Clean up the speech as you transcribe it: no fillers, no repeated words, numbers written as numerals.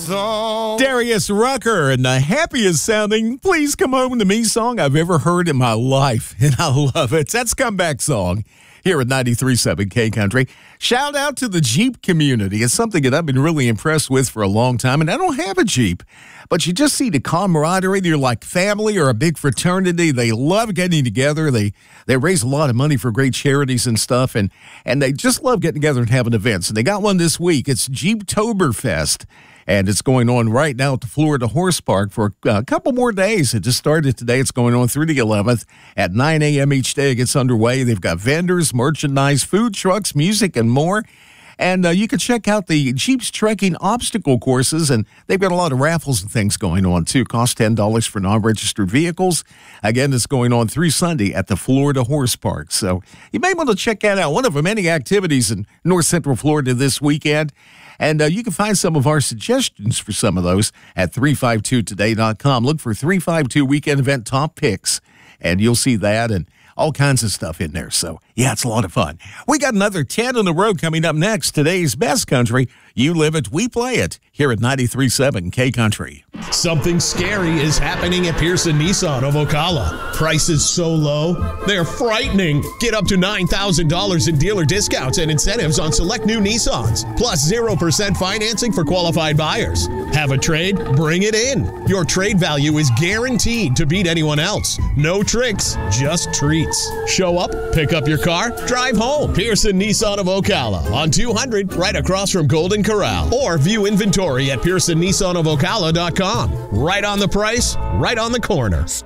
song. Darius Rucker and the happiest sounding Please Come Home to Me song I've ever heard in my life. And I love it. That's Comeback Song here at 93.7 K Country. Shout out to the Jeep community. It's something that I've been really impressed with for a long time. And I don't have a Jeep, but you just see the camaraderie. They're like family or a big fraternity. They love getting together. They raise a lot of money for great charities and stuff. And they just love getting together and having events. And they got one this week. It's Jeeptoberfest. And it's going on right now at the Florida Horse Park for a couple more days. It just started today. It's going on through the 11th at 9 a.m. each day. It gets underway. They've got vendors, merchandise, food trucks, music, and more. And you can check out the Jeep's Trekking obstacle courses, and they've got a lot of raffles and things going on, too. Cost $10 for non-registered vehicles. Again, it's going on through Sunday at the Florida Horse Park. So you may want to check that out. One of the many activities in North Central Florida this weekend. And you can find some of our suggestions for some of those at 352today.com. Look for 352 Weekend Event Top Picks, and you'll see that and all kinds of stuff in there. So, yeah, it's a lot of fun. We got another 10 on the road coming up next. Today's Best Country. You live it, we play it here at 93.7 K Country. Something scary is happening at Pearson Nissan of Ocala. Prices so low, they're frightening. Get up to $9,000 in dealer discounts and incentives on select new Nissans, plus 0% financing for qualified buyers. Have a trade? Bring it in. Your trade value is guaranteed to beat anyone else. No tricks, just treats. Show up, pick up your car, drive home. Pearson Nissan of Ocala on 200 right across from Golden Corral. Or view inventory at PearsonNissanofOcala.com. Right on the price, right on the corner.